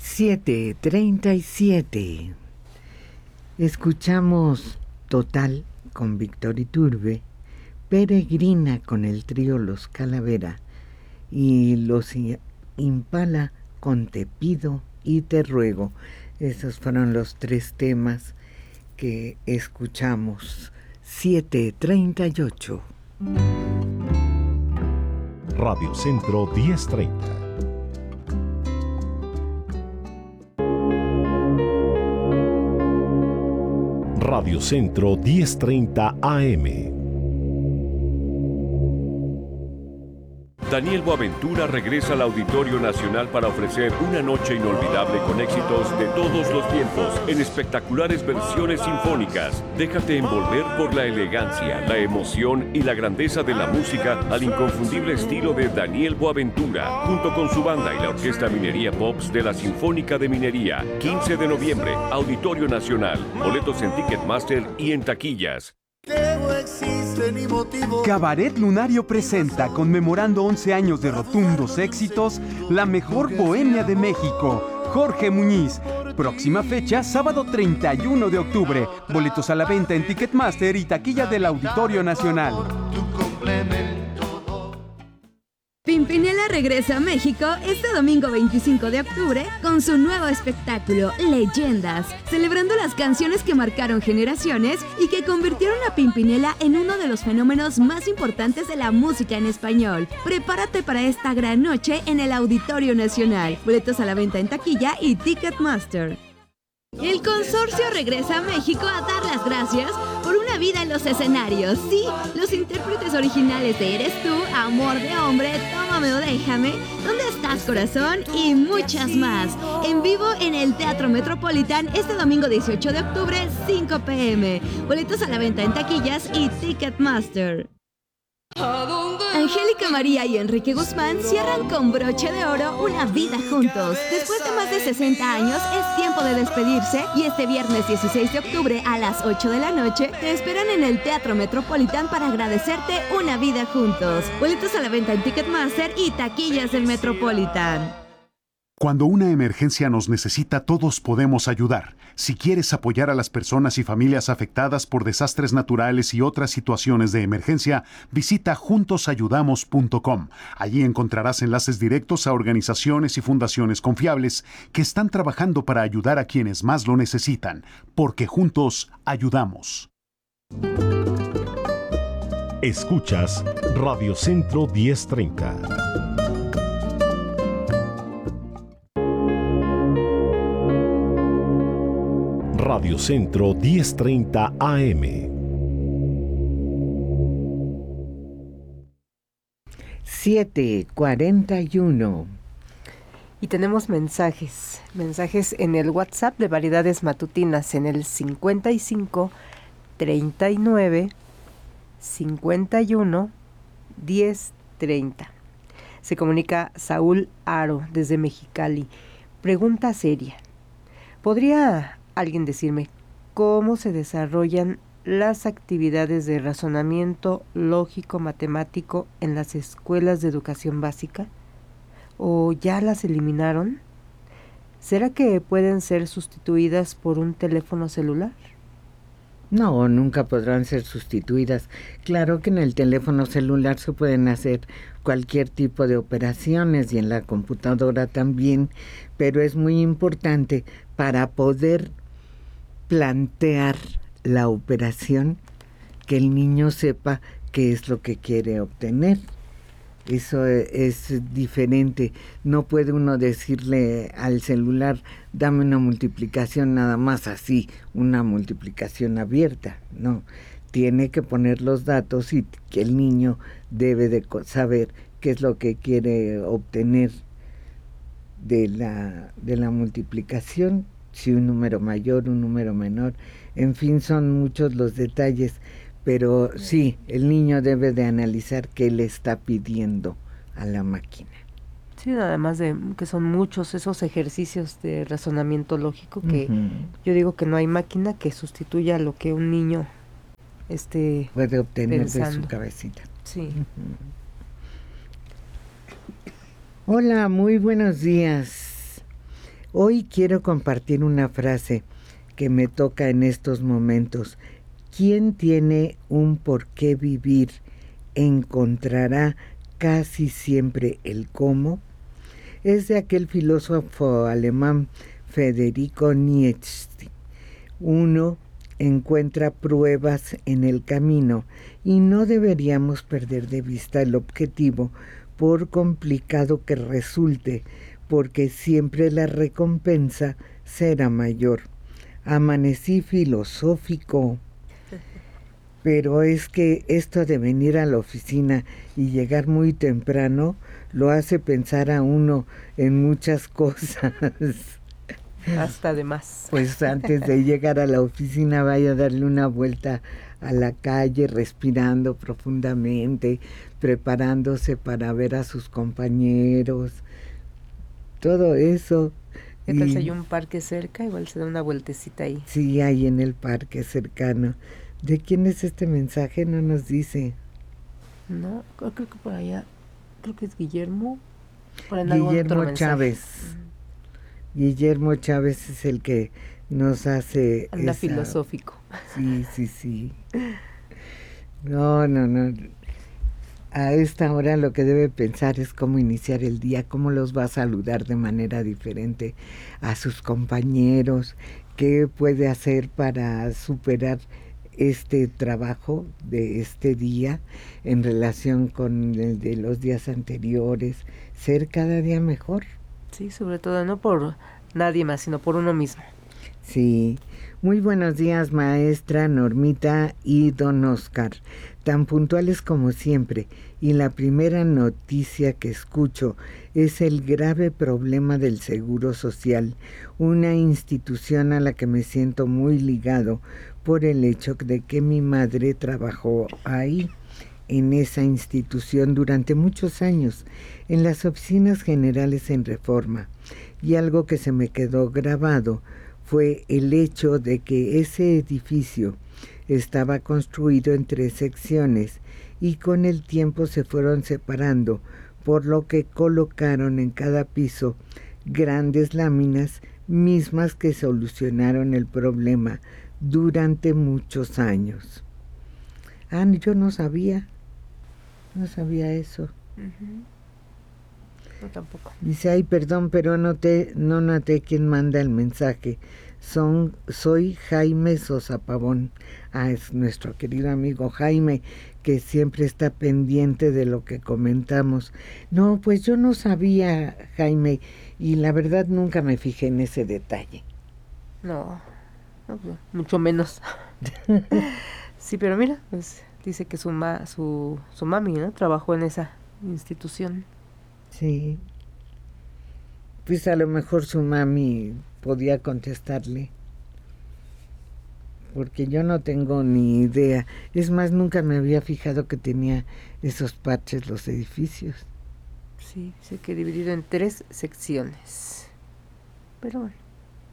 7:37. Escuchamos Total con Víctor Iturbe, Peregrina con el trío Los Calavera y Los Impala con Te pido y te ruego. Esos fueron los tres temas que escuchamos. 7:38. Radio Centro 1030. Radio Centro 1030 AM. Daniel Boaventura regresa al Auditorio Nacional para ofrecer una noche inolvidable con éxitos de todos los tiempos en espectaculares versiones sinfónicas. Déjate envolver por la elegancia, la emoción y la grandeza de la música al inconfundible estilo de Daniel Boaventura, junto con su banda y la Orquesta Minería Pops de la Sinfónica de Minería. 15 de noviembre, Auditorio Nacional. Boletos en Ticketmaster y en taquillas. Cabaret Lunario presenta, conmemorando 11 años de rotundos éxitos, la mejor bohemia de México, Jorge Muñiz. Próxima fecha, sábado 31 de octubre. Boletos a la venta en Ticketmaster y taquilla del Auditorio Nacional. Pimpinela regresa a México este domingo 25 de octubre con su nuevo espectáculo, Leyendas, celebrando las canciones que marcaron generaciones y que convirtieron a Pimpinela en uno de los fenómenos más importantes de la música en español. Prepárate para esta gran noche en el Auditorio Nacional. Boletos a la venta en taquilla y Ticketmaster. El consorcio regresa a México a dar las gracias por una vida en los escenarios. Sí, los intérpretes originales de Eres tú, Amor de hombre, Tómame o déjame, ¿Dónde estás corazón? Y muchas más. En vivo en el Teatro Metropolitan este domingo 18 de octubre, 5 p.m. Boletos a la venta en taquillas y Ticketmaster. Angélica María y Enrique Guzmán cierran con broche de oro una vida juntos. Después de más de 60 años, es tiempo de despedirse y este viernes 16 de octubre a las 8 de la noche te esperan en el Teatro Metropolitan para agradecerte una vida juntos. Boletos a la venta en Ticketmaster y taquillas del Metropolitan. Cuando una emergencia nos necesita, todos podemos ayudar. Si quieres apoyar a las personas y familias afectadas por desastres naturales y otras situaciones de emergencia, visita juntosayudamos.com. Allí encontrarás enlaces directos a organizaciones y fundaciones confiables que están trabajando para ayudar a quienes más lo necesitan, porque juntos ayudamos. Escuchas Radio Centro 1030. Radio Centro 1030 AM. 7:41. Y tenemos mensajes en el WhatsApp de Variedades Matutinas en el 55 39 51 10 30. Se comunica Saúl Aro desde Mexicali. Pregunta seria. ¿Podría alguien decirme cómo se desarrollan las actividades de razonamiento lógico matemático en las escuelas de educación básica? ¿O ya las eliminaron? ¿Será que pueden ser sustituidas por un teléfono celular? No, nunca podrán ser sustituidas. Claro que en el teléfono celular se pueden hacer cualquier tipo de operaciones y en la computadora también, pero es muy importante para poder plantear la operación que el niño sepa qué es lo que quiere obtener. Eso es diferente. No puede uno decirle al celular, dame una multiplicación nada más así, una multiplicación abierta. No, tiene que poner los datos y que el niño debe de saber qué es lo que quiere obtener de la multiplicación, si un número mayor, un número menor, en fin, son muchos los detalles. Pero sí, el niño debe de analizar qué le está pidiendo a la máquina. Sí, además de que son muchos esos ejercicios de razonamiento lógico que yo digo que no hay máquina que sustituya lo que un niño puede obtener pensando de su cabecita. Sí. Hola, muy buenos días. Hoy quiero compartir una frase que me toca en estos momentos. Quien tiene un por qué vivir encontrará casi siempre el cómo. Es de aquel filósofo alemán Federico Nietzsche. Uno encuentra pruebas en el camino y no deberíamos perder de vista el objetivo, por complicado que resulte, porque siempre la recompensa será mayor. Amanecí filosófico. Pero es que esto de venir a la oficina y llegar muy temprano lo hace pensar a uno en muchas cosas. Hasta de más. Pues antes de llegar a la oficina vaya a darle una vuelta a la calle, respirando profundamente, preparándose para ver a sus compañeros, todo eso. ¿Qué tal si hay un parque cerca? Igual se da una vueltecita ahí. Sí, hay en el parque cercano. ¿De quién es este mensaje? No nos dice. No, creo que por allá, creo que es Guillermo. Guillermo Chávez. Guillermo Chávez es el que nos hace... Anda filosófico. Sí. No. A esta hora lo que debe pensar es cómo iniciar el día, cómo los va a saludar de manera diferente a sus compañeros, qué puede hacer para superar este trabajo de este día en relación con el de los días anteriores, ser cada día mejor. Sí, sobre todo no por nadie más, sino por uno mismo. Sí. Muy buenos días, maestra Normita y don Oscar, tan puntuales como siempre, y la primera noticia que escucho es el grave problema del Seguro Social, una institución a la que me siento muy ligado por el hecho de que mi madre trabajó ahí, en esa institución durante muchos años, en las oficinas generales en Reforma, y algo que se me quedó grabado fue el hecho de que ese edificio estaba construido en 3 secciones y con el tiempo se fueron separando, por lo que colocaron en cada piso grandes láminas mismas que solucionaron el problema durante muchos años. Yo no sabía eso. Uh-huh. No, tampoco. Dice, ay, perdón, pero no noté quién manda el mensaje. Soy Jaime Sosa Pavón. Es nuestro querido amigo Jaime, que siempre está pendiente de lo que comentamos. No, pues yo no sabía, Jaime, y la verdad nunca me fijé en ese detalle. No, mucho menos. Sí, pero mira, pues dice que su mami, ¿no?, trabajó en esa institución. Sí. Pues a lo mejor su mami podía contestarle, porque yo no tengo ni idea. Es más, nunca me había fijado que tenía esos parches los edificios. Sí, dice que dividido en 3 secciones. Pero bueno.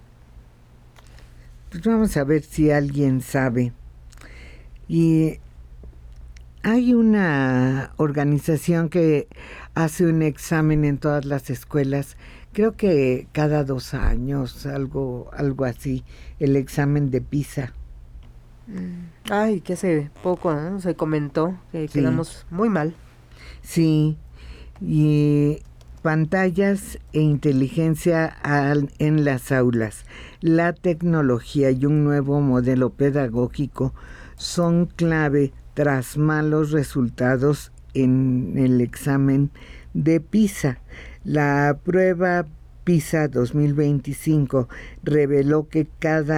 Pues vamos a ver si alguien sabe. Y hay una organización que hace un examen en todas las escuelas, creo que cada 2 años, algo así, el examen de PISA. Ay, que hace poco, ¿no?, se comentó que Sí. quedamos muy mal. Sí, y pantallas e inteligencia en las aulas, la tecnología y un nuevo modelo pedagógico son clave tras malos resultados en el examen de PISA. La prueba PISA 2025 reveló que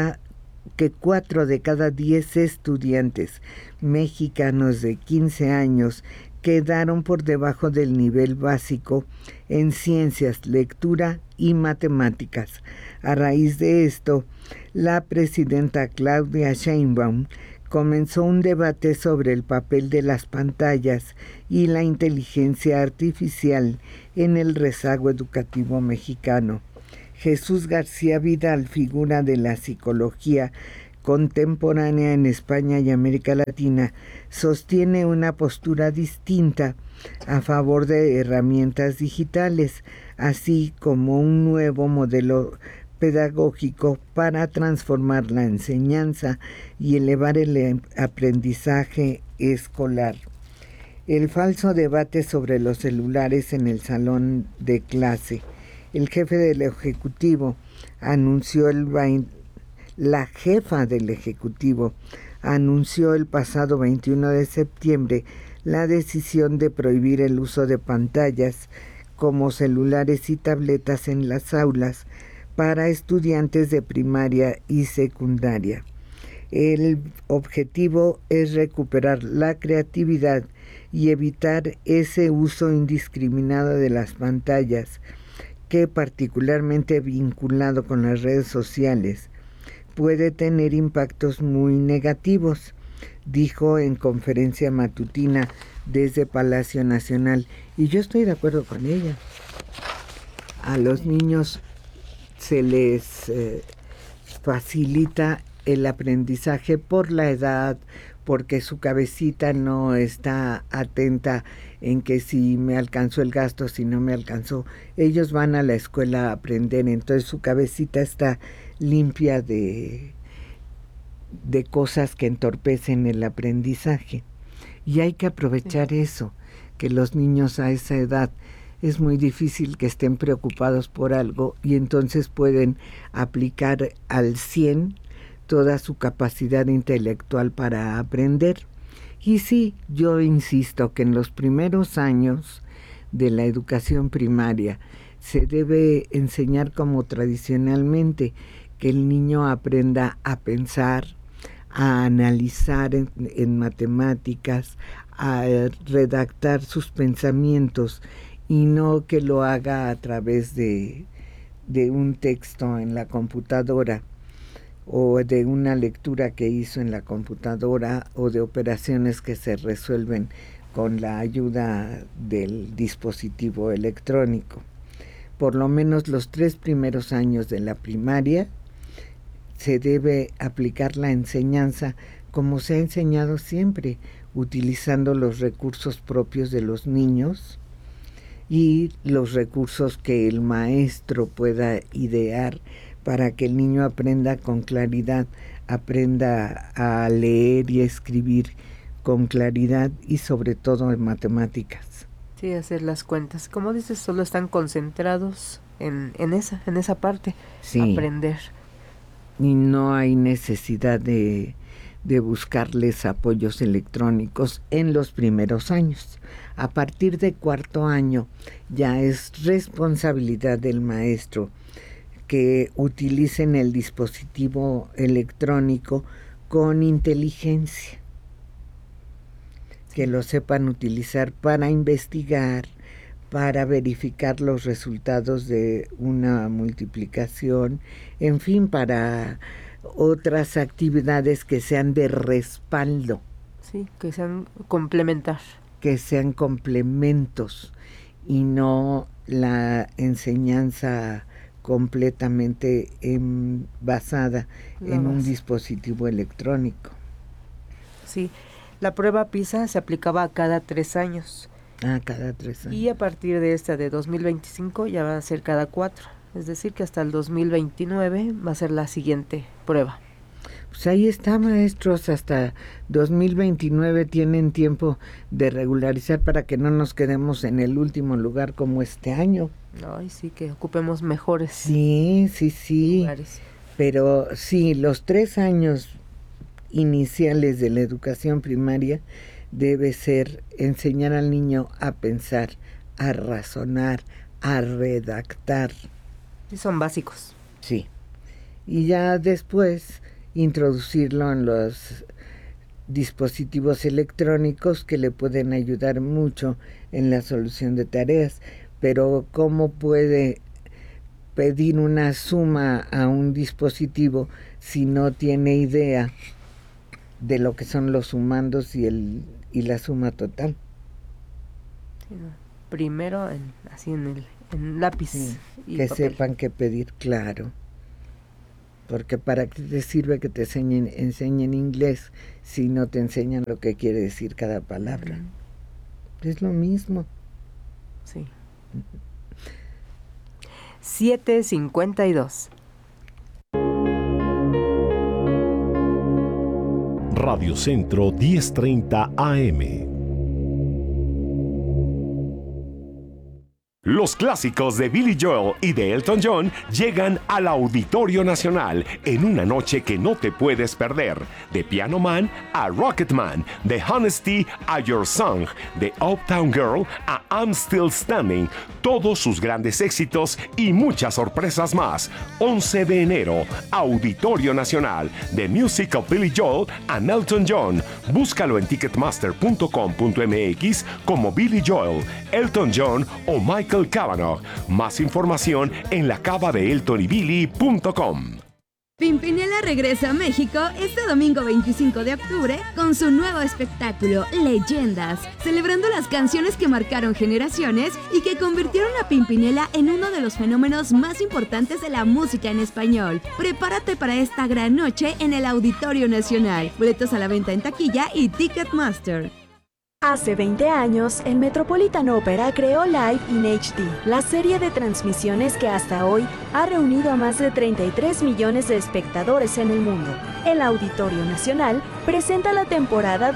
4 de cada 10 estudiantes mexicanos de 15 años quedaron por debajo del nivel básico en ciencias, lectura y matemáticas. A raíz de esto, la presidenta Claudia Sheinbaum comenzó un debate sobre el papel de las pantallas y la inteligencia artificial en el rezago educativo mexicano. Jesús García Vidal, figura de la psicología contemporánea en España y América Latina, sostiene una postura distinta a favor de herramientas digitales, así como un nuevo modelo pedagógico para transformar la enseñanza y elevar el aprendizaje escolar. El falso debate sobre los celulares en el salón de clase. El jefe del Ejecutivo anunció la jefa del Ejecutivo anunció el pasado 21 de septiembre la decisión de prohibir el uso de pantallas como celulares y tabletas en las aulas para estudiantes de primaria y secundaria. El objetivo es recuperar la creatividad y evitar ese uso indiscriminado de las pantallas, que particularmente vinculado con las redes sociales puede tener impactos muy negativos, dijo en conferencia matutina desde Palacio Nacional. Y yo estoy de acuerdo con ella. A los niños se les facilita el aprendizaje por la edad, porque su cabecita no está atenta en que si me alcanzó el gasto, si no me alcanzó. Ellos van a la escuela a aprender, entonces su cabecita está limpia de cosas que entorpecen el aprendizaje. Y hay que aprovechar eso, que los niños a esa edad es muy difícil que estén preocupados por algo y entonces pueden aplicar al 100 toda su capacidad intelectual para aprender. Y sí, yo insisto que en los primeros años de la educación primaria se debe enseñar como tradicionalmente, que el niño aprenda a pensar, a analizar en matemáticas, a redactar sus pensamientos y no que lo haga a través de un texto en la computadora o de una lectura que hizo en la computadora o de operaciones que se resuelven con la ayuda del dispositivo electrónico. Por lo menos los 3 primeros años de la primaria se debe aplicar la enseñanza como se ha enseñado siempre, utilizando los recursos propios de los niños y los recursos que el maestro pueda idear para que el niño aprenda con claridad, aprenda a leer y a escribir con claridad y sobre todo en matemáticas. Sí, hacer las cuentas. Como dices, solo están concentrados en esa parte, sí. Aprender. Y no hay necesidad de buscarles apoyos electrónicos en los primeros años. A partir de 4º año ya es responsabilidad del maestro que utilicen el dispositivo electrónico con inteligencia, que lo sepan utilizar para investigar, para verificar los resultados de una multiplicación, en fin, para otras actividades que sean de respaldo. Sí, que sean complementar. Que sean complementos y no la enseñanza completamente basada en un dispositivo electrónico. Sí, la prueba PISA se aplicaba a cada 3 años. Cada 3 años. Y a partir de esta de 2025 ya va a ser cada 4. Es decir, que hasta el 2029 va a ser la siguiente prueba. Pues ahí está, maestros, hasta 2029 tienen tiempo de regularizar para que no nos quedemos en el último lugar como este año. Ay, sí, que ocupemos mejores. Sí. lugares. Pero sí, los 3 años iniciales de la educación primaria debe ser enseñar al niño a pensar, a razonar, a redactar. Sí, son básicos. Sí. Y ya después introducirlo en los dispositivos electrónicos que le pueden ayudar mucho en la solución de tareas. Pero ¿cómo puede pedir una suma a un dispositivo si no tiene idea de lo que son los sumandos y la suma total? Sí, no. Primero en lápiz. Sí, y que papel. sepan qué pedir, claro. Porque ¿para qué te sirve que te enseñen inglés si no te enseñan lo que quiere decir cada palabra? Es lo mismo. Sí. 7:52. Radio Centro 1030 AM. Los clásicos de Billy Joel y de Elton John llegan al Auditorio Nacional en una noche que no te puedes perder. De Piano Man a Rocket Man, de Honesty a Your Song, de Uptown Girl a I'm Still Standing, todos sus grandes éxitos y muchas sorpresas más. 11 de enero, Auditorio Nacional, The Music of Billy Joel and Elton John. Búscalo en ticketmaster.com.mx como Billy Joel, Elton John o Michael Cavanaugh. Más información en lacavadeeltonybilly.com. Pimpinela regresa a México este domingo 25 de octubre con su nuevo espectáculo Leyendas, celebrando las canciones que marcaron generaciones y que convirtieron a Pimpinela en uno de los fenómenos más importantes de la música en español. Prepárate para esta gran noche en el Auditorio Nacional. Boletos a la venta en taquilla y Ticketmaster. Hace 20 años, el Metropolitan Opera creó Live in HD, la serie de transmisiones que hasta hoy ha reunido a más de 33 millones de espectadores en el mundo. El Auditorio Nacional presenta la temporada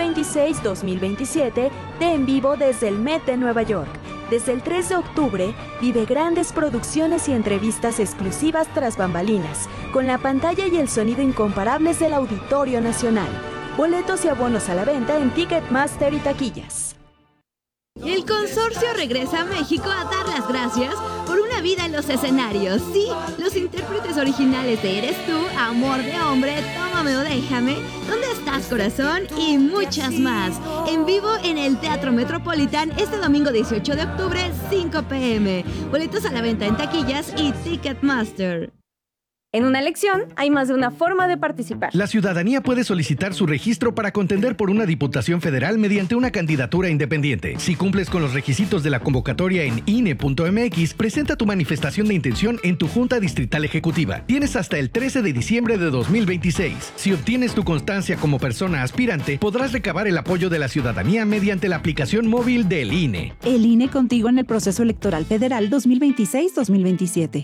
2026-2027 de En Vivo desde el Met de Nueva York. Desde el 3 de octubre, vive grandes producciones y entrevistas exclusivas tras bambalinas, con la pantalla y el sonido incomparables del Auditorio Nacional. Boletos y abonos a la venta en Ticketmaster y taquillas. El consorcio regresa a México a dar las gracias por una vida en los escenarios. Sí, los intérpretes originales de Eres Tú, Amor de Hombre, Tómame o Déjame, ¿Dónde estás, corazón? Y muchas más. En vivo en el Teatro Metropolitan este domingo 18 de octubre, 5 p.m. Boletos a la venta en taquillas y Ticketmaster. En una elección hay más de una forma de participar. La ciudadanía puede solicitar su registro para contender por una diputación federal mediante una candidatura independiente. Si cumples con los requisitos de la convocatoria en INE.mx, presenta tu manifestación de intención en tu Junta Distrital Ejecutiva. Tienes hasta el 13 de diciembre de 2026. Si obtienes tu constancia como persona aspirante, podrás recabar el apoyo de la ciudadanía mediante la aplicación móvil del INE. El INE contigo en el proceso electoral federal 2026-2027.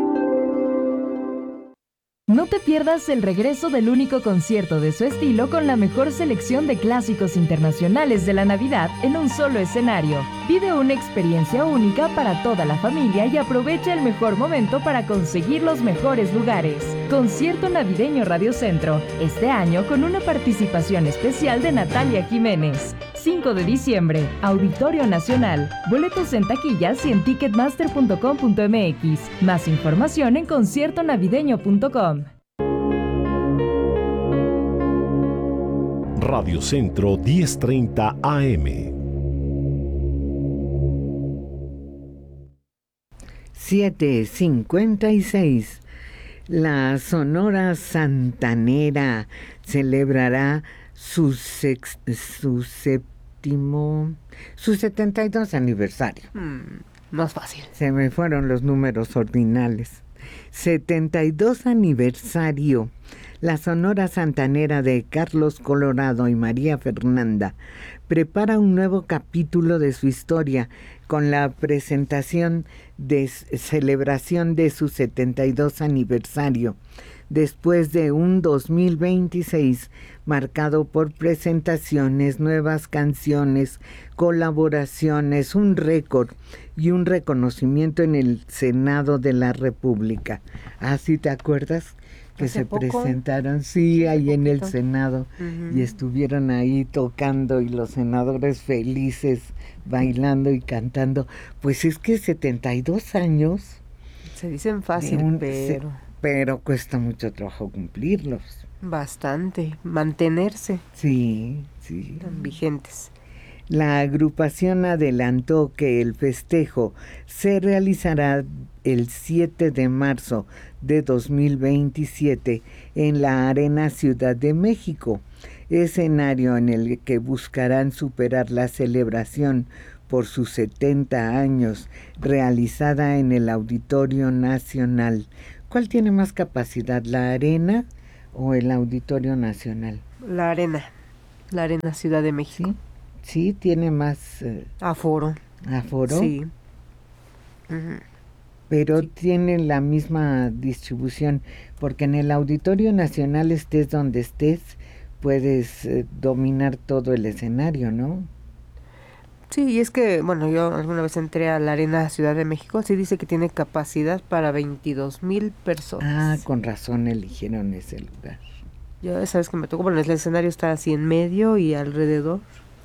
No te pierdas el regreso del único concierto de su estilo con la mejor selección de clásicos internacionales de la Navidad en un solo escenario. Vive una experiencia única para toda la familia y aprovecha el mejor momento para conseguir los mejores lugares. Concierto navideño Radio Centro, este año con una participación especial de Natalia Jiménez. 5 de diciembre, Auditorio Nacional. Boletos en taquillas y en ticketmaster.com.mx. Más información en conciertonavideño.com. Radio Centro 1030 AM. 7:56. La Sonora Santanera celebrará su 72 aniversario. Más fácil. Se me fueron los números ordinales. 72 aniversario. La Sonora Santanera de Carlos Colorado y María Fernanda prepara un nuevo capítulo de su historia con la presentación de celebración de su 72 aniversario, después de un 2026 marcado por presentaciones, nuevas canciones, colaboraciones, un récord y un reconocimiento en el Senado de la República. ¿Ah, sí te acuerdas? Que se presentaron, sí, ahí en el Senado, y estuvieron ahí tocando y los senadores felices, bailando y cantando. Pues es que 72 años. Se dicen fácil, pero cuesta mucho trabajo cumplirlos. Bastante, mantenerse. Sí, sí. Tan vigentes. La agrupación adelantó que el festejo se realizará el 7 de marzo de 2027 en la Arena Ciudad de México, escenario en el que buscarán superar la celebración por sus 70 años realizada en el Auditorio Nacional, ¿Cuál tiene más capacidad, la Arena o el Auditorio Nacional? La Arena Ciudad de México. Sí, tiene más aforo. ¿Aforo? Sí. Pero tiene la misma distribución, porque en el Auditorio Nacional, estés donde estés, puedes dominar todo el escenario, ¿no? Sí, y es que, bueno, yo alguna vez entré a la Arena Ciudad de México, sí dice que tiene capacidad para 22,000 personas. Ah, con razón eligieron ese lugar. Ya sabes que me tocó, bueno, el escenario está así en medio y alrededor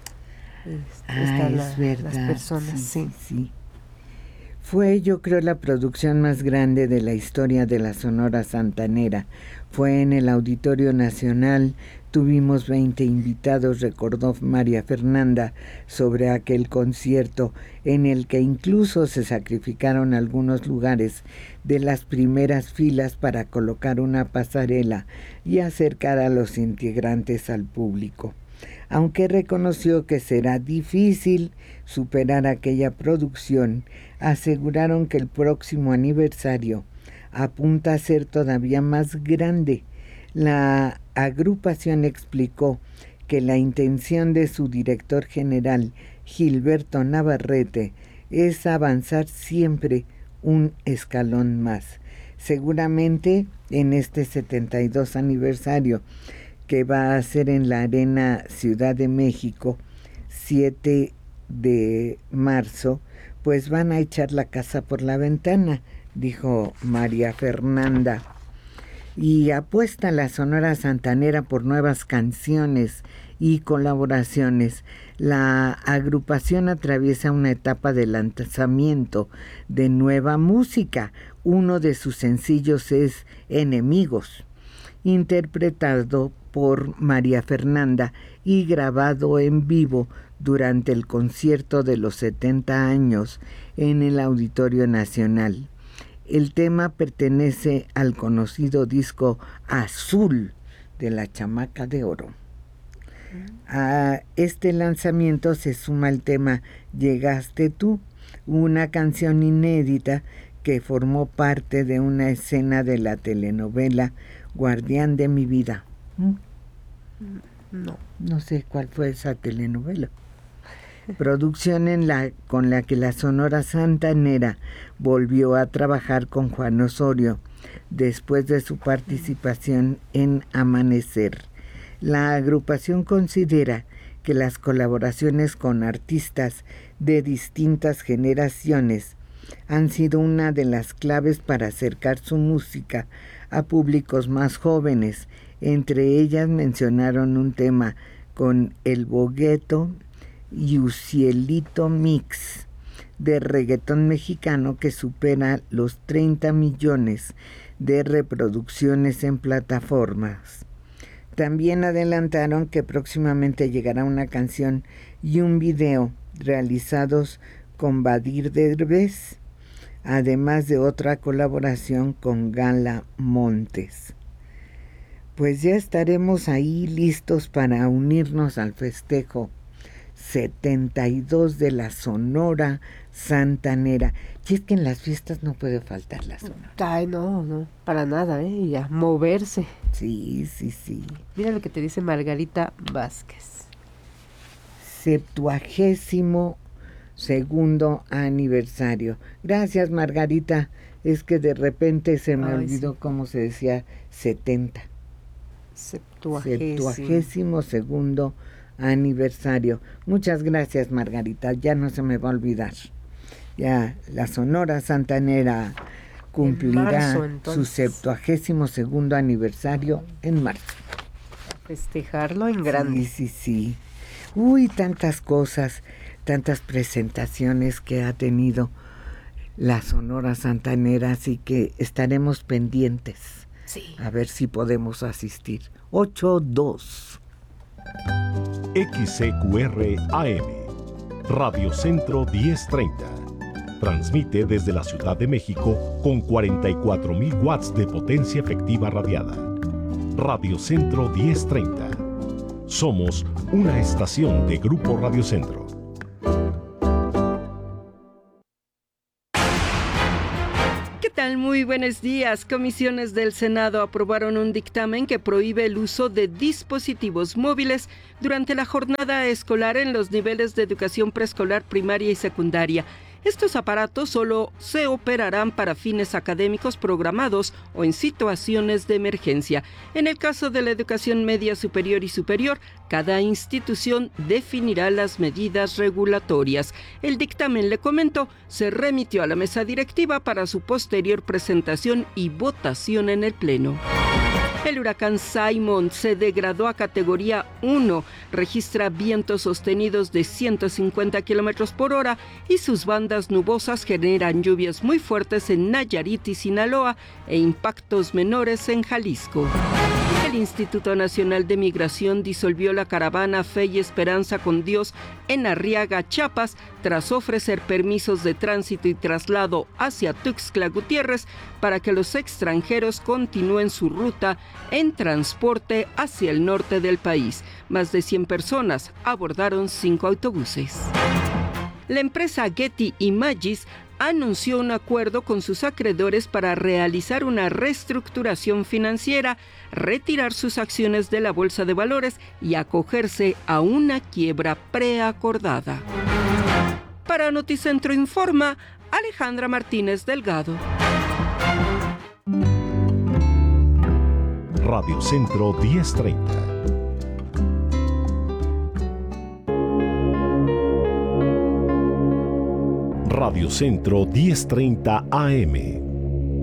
están es verdad. las personas, sí. Fue, yo creo, la producción más grande de la historia de la Sonora Santanera. Fue en el Auditorio Nacional, tuvimos 20 invitados, recordó María Fernanda, sobre aquel concierto en el que incluso se sacrificaron algunos lugares de las primeras filas para colocar una pasarela y acercar a los integrantes al público. Aunque reconoció que será difícil superar aquella producción, aseguraron que el próximo aniversario apunta a ser todavía más grande. La agrupación explicó que la intención de su director general, Gilberto Navarrete, es avanzar siempre un escalón más. Seguramente en este 72 aniversario, que va a ser en la Arena Ciudad de México, 7 de marzo, pues van a echar la casa por la ventana, dijo María Fernanda. Y apuesta la Sonora Santanera por nuevas canciones y colaboraciones. La agrupación atraviesa una etapa de lanzamiento de nueva música. Uno de sus sencillos es Enemigos, interpretado por María Fernanda y grabado en vivo durante el concierto de los 70 años en el Auditorio Nacional. El tema pertenece al conocido disco Azul de la Chamaca de Oro. A este lanzamiento se suma el tema Llegaste tú, una canción inédita que formó parte de una escena de la telenovela Guardián de mi vida. No sé cuál fue esa telenovela. Producción con la que la Sonora Santanera volvió a trabajar con Juan Osorio después de su participación en Amanecer. La agrupación considera que las colaboraciones con artistas de distintas generaciones han sido una de las claves para acercar su música a públicos más jóvenes. Entre ellas mencionaron un tema con El Bogueto y Ucielito Mix de reggaetón mexicano que supera los 30 millones de reproducciones en plataformas. También adelantaron que próximamente llegará una canción y un video realizados con Badir Derbez, además de otra colaboración con Gala Montes. Pues ya estaremos ahí listos para unirnos al festejo 72 de la Sonora Santanera. Y es que en las fiestas no puede faltar la Sonora. Ay, no, para nada, ya, moverse. Sí. Mira lo que te dice Margarita Vázquez. 72º aniversario. Gracias, Margarita. Es que de repente se me olvidó cómo se decía 70. 72º aniversario. Muchas gracias, Margarita. Ya no se me va a olvidar. Ya la Sonora Santanera cumplirá su 72º aniversario en marzo. Festejarlo en grande. Sí. Uy, tantas cosas, tantas presentaciones que ha tenido la Sonora Santanera, así que estaremos pendientes. Sí. A ver si podemos asistir. 8-2. XCQR AM, Radio Centro 1030. Transmite desde la Ciudad de México con 44,000 watts de potencia efectiva radiada. Radio Centro 1030. Somos una estación de Grupo Radio Centro. tal? Muy buenos días. Comisiones del Senado aprobaron un dictamen que prohíbe el uso de dispositivos móviles durante la jornada escolar en los niveles de educación preescolar, primaria y secundaria. Estos aparatos solo se operarán para fines académicos programados o en situaciones de emergencia. En el caso de la educación media superior y superior, cada institución definirá las medidas regulatorias. El dictamen, le comento, se remitió a la mesa directiva para su posterior presentación y votación en el Pleno. El huracán Simon se degradó a categoría 1, registra vientos sostenidos de 150 kilómetros por hora y sus bandas nubosas generan lluvias muy fuertes en Nayarit y Sinaloa e impactos menores en Jalisco. El Instituto Nacional de Migración disolvió la caravana Fe y Esperanza con Dios en Arriaga, Chiapas, tras ofrecer permisos de tránsito y traslado hacia Tuxtla Gutiérrez para que los extranjeros continúen su ruta en transporte hacia el norte del país. Más de 100 personas abordaron 5 autobuses. La empresa Getty Images anunció un acuerdo con sus acreedores para realizar una reestructuración financiera, retirar sus acciones de la Bolsa de Valores y acogerse a una quiebra preacordada. Para Noticentro Informa, Alejandra Martínez Delgado. Radio Centro 1030. Radio Centro 1030 AM.